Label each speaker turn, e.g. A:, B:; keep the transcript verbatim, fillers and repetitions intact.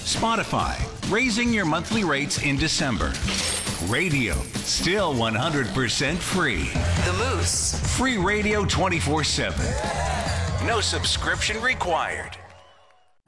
A: Spotify, raising your monthly rates in December. Radio, still one hundred percent free.
B: The Moose.
A: Free radio twenty-four seven. No subscription required.